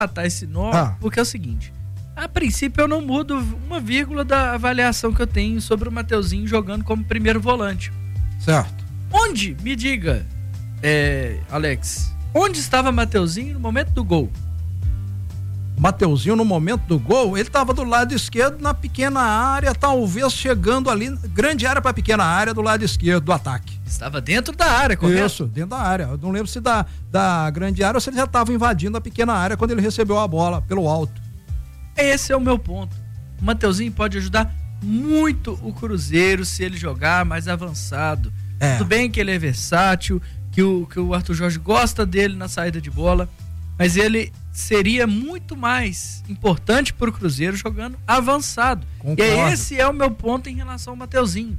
matar esse nó, porque é o seguinte, a princípio eu não mudo uma vírgula da avaliação que eu tenho sobre o Mateuzinho jogando como primeiro volante. Certo. Onde, me diga, Alex, onde estava Mateuzinho no momento do gol? Mateuzinho no momento do gol, ele estava do lado esquerdo na pequena área, talvez chegando ali, grande área para pequena área do lado esquerdo do ataque. Estava dentro da área, correto? Isso, dentro da área. Eu não lembro se da grande área ou se ele já estava invadindo a pequena área quando ele recebeu a bola pelo alto. Esse é o meu ponto. O Mateuzinho pode ajudar muito o Cruzeiro se ele jogar mais avançado. Tudo bem que ele é versátil, que o Arthur Jorge gosta dele na saída de bola, mas ele seria muito mais importante para o Cruzeiro jogando avançado. Concordo. E esse é o meu ponto em relação ao Mateuzinho.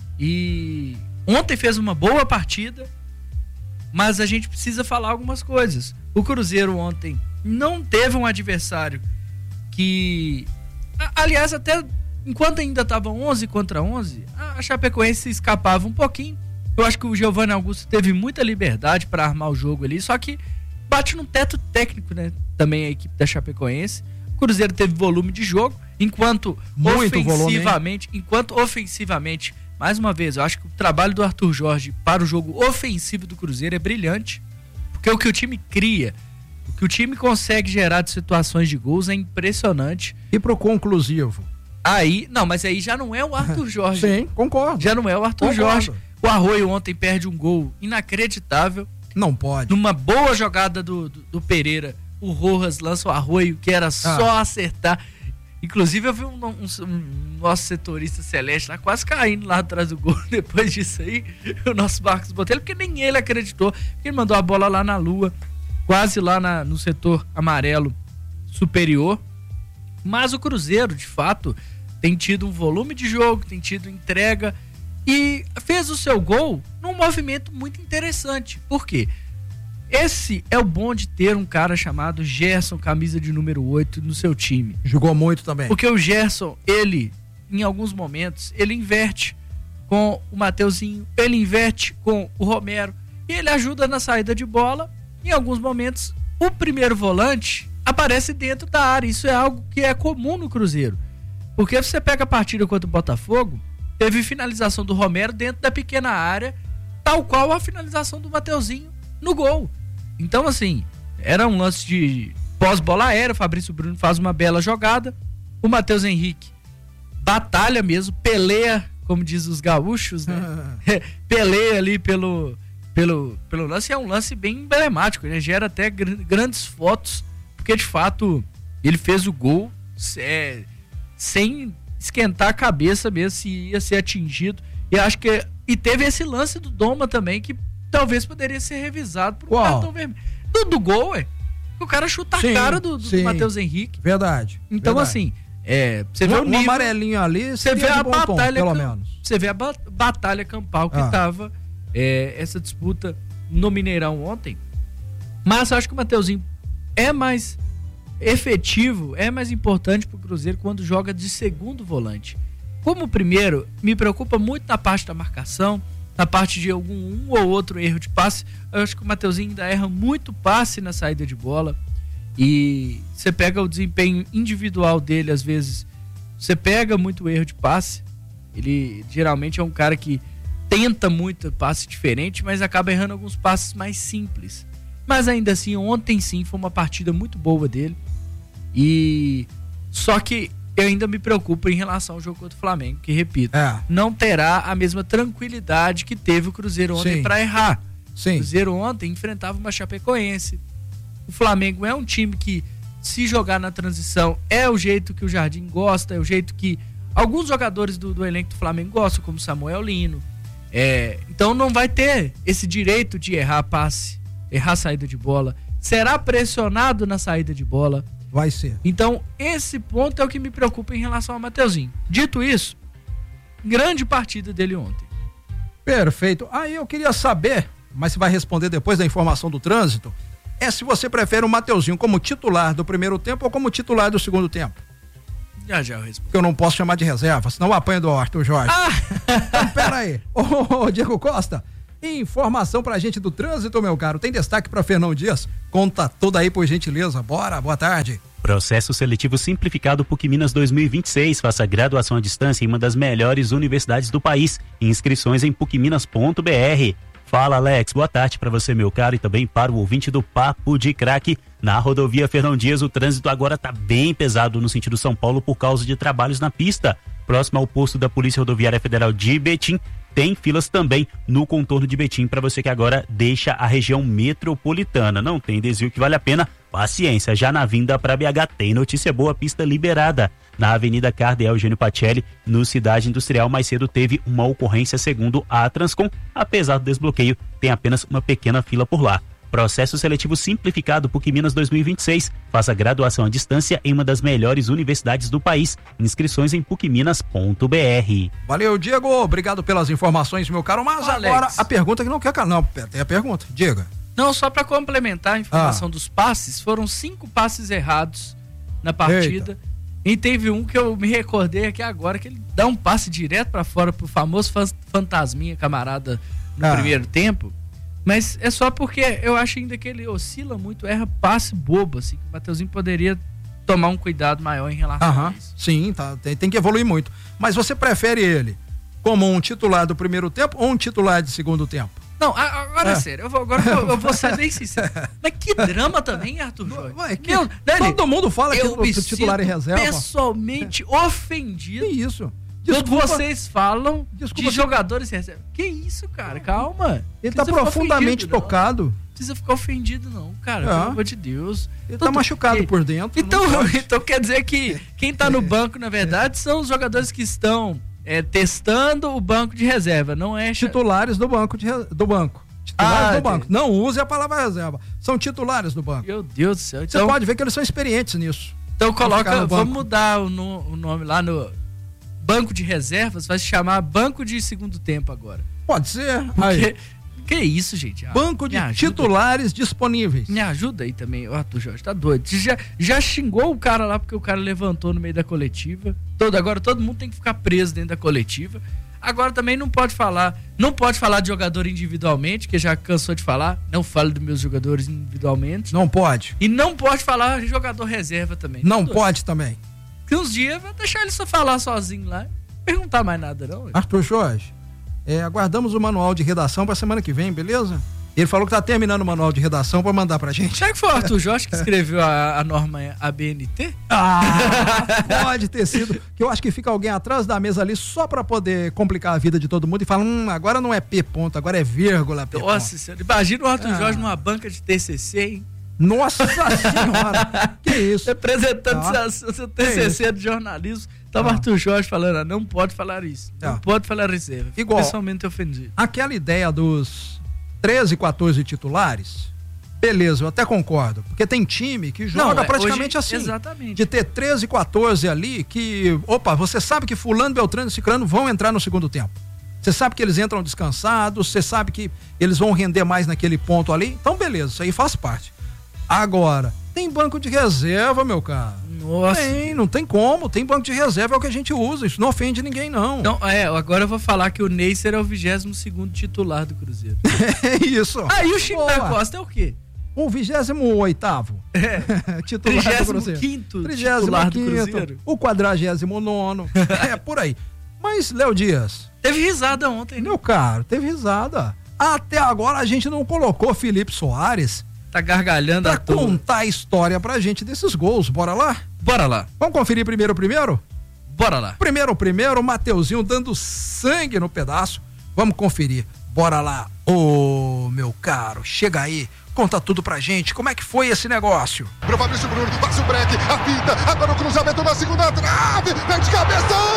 E ontem fez uma boa partida, mas a gente precisa falar algumas coisas. O Cruzeiro ontem não teve um adversário que... Aliás, até enquanto ainda estava 11 contra 11, a Chapecoense escapava um pouquinho. Eu acho que o Giovanni Augusto teve muita liberdade para armar o jogo ali, só que bate no teto técnico, né? Também a equipe da Chapecoense. O Cruzeiro teve volume de jogo, enquanto ofensivamente, mais uma vez, eu acho que o trabalho do Arthur Jorge para o jogo ofensivo do Cruzeiro é brilhante, porque o que o time cria, o que o time consegue gerar de situações de gols é impressionante. E pro conclusivo? Mas aí já não é o Arthur Jorge. Sim, concordo. Já não é o Arthur Jorge. O Arroio ontem perde um gol inacreditável. Não pode. Numa boa jogada do Pereira, o Rojas lança o Arroio, que era só acertar. Inclusive, eu vi um nosso setorista Celeste lá quase caindo lá atrás do gol. Depois disso aí, o nosso Marcos Botelho, porque nem ele acreditou. Porque ele mandou a bola lá na lua, quase lá no setor amarelo superior. Mas o Cruzeiro, de fato, tem tido um volume de jogo, tem tido entrega e fez o seu gol num movimento muito interessante. Por quê? Esse é o bom de ter um cara chamado Gerson, camisa de número 8 no seu time. Jogou muito também. Porque o Gerson, ele, em alguns momentos, ele inverte com o Mateuzinho, ele inverte com o Romero e ele ajuda na saída de bola. Em alguns momentos, o primeiro volante aparece dentro da área. Isso é algo que é comum no Cruzeiro. Porque você pega a partida contra o Botafogo, teve finalização do Romero dentro da pequena área, tal qual a finalização do Mateuzinho no gol. Então, assim, era um lance de pós-bola aérea, o Fabrício Bruno faz uma bela jogada, o Matheus Henrique batalha mesmo, peleia, como diz os gaúchos, né? Peleia ali pelo lance, é um lance bem emblemático, né? Gera até grandes fotos, porque de fato ele fez o gol sem esquentar a cabeça mesmo se ia ser atingido. E acho que teve esse lance do Doma também, que talvez poderia ser revisado por um cartão vermelho. Do gol, o cara chuta a cara do Matheus Henrique. Verdade. Então, assim, você vê o nível, amarelinho ali, você vê a batalha, pelo menos. Você vê a batalha campal que tava essa disputa no Mineirão ontem. Mas eu acho que o Mateuzinho é mais efetivo, é mais importante pro Cruzeiro quando joga de segundo volante. Como o primeiro, me preocupa muito na parte da marcação, na parte de um ou outro erro de passe. Eu acho que o Mateuzinho ainda erra muito passe na saída de bola. E você pega o desempenho individual dele, às vezes, você pega muito erro de passe. Ele geralmente é um cara que tenta muito passe diferente, mas acaba errando alguns passes mais simples. Mas ainda assim, ontem sim, foi uma partida muito boa dele. E só que eu ainda me preocupo em relação ao jogo contra o Flamengo, que, repito, não terá a mesma tranquilidade que teve o Cruzeiro ontem para errar. Sim. O Cruzeiro ontem enfrentava uma Chapecoense. O Flamengo é um time que, se jogar na transição, é o jeito que o Jardim gosta, é o jeito que alguns jogadores do elenco do Flamengo gostam, como Samuel Lino. Então não vai ter esse direito de errar passe, errar saída de bola. Será pressionado na saída de bola. Vai ser. Então, esse ponto é o que me preocupa em relação ao Mateuzinho. Dito isso, grande partida dele ontem. Perfeito. Aí eu queria saber, mas você vai responder depois da informação do trânsito, se você prefere o Mateuzinho como titular do primeiro tempo ou como titular do segundo tempo. Já eu respondo. Porque eu não posso chamar de reserva, senão eu apanho do Arthur Jorge. Ah! Então, pera aí. Ô, Diego Costa, Informação pra gente do trânsito, meu caro. Tem destaque pra Fernão Dias? Conta toda aí, por gentileza. Bora, boa tarde. Processo seletivo simplificado PUC Minas 2026. Faça graduação à distância em uma das melhores universidades do país. Inscrições em pucminas.br. Fala, Alex. Boa tarde para você, meu caro, e também para o ouvinte do Papo de Craque. Na rodovia Fernão Dias, o trânsito agora está bem pesado no sentido São Paulo por causa de trabalhos na pista. Próximo ao posto da Polícia Rodoviária Federal de Betim, tem filas também no contorno de Betim para você que agora deixa a região metropolitana. Não tem desvio que vale a pena. Paciência, já na vinda para BH tem notícia boa, pista liberada. Na Avenida Cardeal Eugênio Pacelli, no Cidade Industrial, mais cedo teve uma ocorrência segundo a Transcom. Apesar do desbloqueio, tem apenas uma pequena fila por lá. Processo seletivo simplificado PUC Minas 2026. Faça graduação à distância em uma das melhores universidades do país. Inscrições em pucminas.br. Valeu, Diego. Obrigado pelas informações, meu caro. Mas Alex, agora a pergunta que não quer calar. Não, tem a pergunta. Diga. Não, só para complementar a informação dos passes, foram 5 passes errados na partida. Eita. E teve um que eu me recordei aqui agora, que ele dá um passe direto para fora pro famoso fantasminha camarada no primeiro tempo. Mas é só porque eu acho ainda que ele oscila muito, erra passe bobo, assim, que o Mateuzinho poderia tomar um cuidado maior em relação a isso. Sim, tá, tem que evoluir muito. Mas você prefere ele como um titular do primeiro tempo ou um titular de segundo tempo? Não, agora é sério, eu vou ser bem sincero. Mas que drama também, Arthur Jorge. Todo mundo fala que o titular em reserva. Pessoalmente ofendido. Que isso? Quando vocês falam de jogadores em reserva. Que isso, cara? Calma. Ele tá profundamente tocado. Não precisa ficar ofendido, não, cara. Pelo amor de Deus. Ele tá machucado por dentro. Então quer dizer que quem tá no banco, na verdade, são os jogadores que estão testando o banco de reserva, não é? Titulares do banco. Titulares do banco. Não use a palavra reserva. São titulares do banco. Meu Deus do céu. Então, você pode ver que eles são experientes nisso. Então vamos mudar o nome lá no banco de reservas, vai se chamar banco de segundo tempo agora. Pode ser. Que isso, gente? Banco de titulares disponíveis. Me ajuda aí também, o Arthur Jorge, tá doido. Já xingou o cara lá porque o cara levantou no meio da coletiva. Agora todo mundo tem que ficar preso dentro da coletiva. Agora também não pode falar de jogador individualmente, que já cansou de falar. Não falo dos meus jogadores individualmente. Não pode. E não pode falar de jogador reserva também. Não pode também. Que uns dias vai deixar ele só falar sozinho lá. Não perguntar mais nada, não. Arthur Jorge, aguardamos o manual de redação pra semana que vem, beleza? Ele falou que tá terminando o manual de redação pra mandar pra gente. Será que foi o Arthur Jorge que escreveu a norma ABNT? Pode ter sido. Que eu acho que fica alguém atrás da mesa ali só pra poder complicar a vida de todo mundo e fala, agora não é P ponto, agora é vírgula P ponto. Nossa senhora, imagina o Arthur Jorge numa banca de TCC, hein? Nossa senhora, que isso? Representando seu TCC de jornalismo, tava Arthur Jorge falando, não pode falar isso, não pode falar reserva. Igual, pessoalmente ofendido. Aquela ideia dos 13, 14 titulares, beleza, eu até concordo, porque tem time que joga praticamente hoje, assim, exatamente. De ter 13, 14 ali, que, você sabe que fulano, beltrano e ciclano vão entrar no segundo tempo. Você sabe que eles entram descansados, você sabe que eles vão render mais naquele ponto ali, então beleza, isso aí faz parte. Agora, tem banco de reserva, meu cara. Nossa. Não tem como. Tem banco de reserva, é o que a gente usa. Isso não ofende ninguém, não. Não, agora eu vou falar que o Neisser é o 22º titular do Cruzeiro. É isso. E o Chico da Costa é o quê? O 28º. Titular do Cruzeiro. 35º titular do Cruzeiro. O 49º. Por aí. Mas, Léo Dias. Teve risada ontem, né? Meu caro, teve risada. Até agora a gente não colocou Felipe Soares. Tá gargalhando pra contar a história pra gente desses gols. Bora lá? Bora lá. Vamos conferir primeiro? Bora lá. Primeiro, o Mateuzinho dando sangue no pedaço. Vamos conferir. Bora lá. Ô, meu caro, chega aí. Conta tudo pra gente. Como é que foi esse negócio? Pro Fabrício Bruno, passa o break, a pinta, agora o cruzamento na segunda trave, vem de cabeça!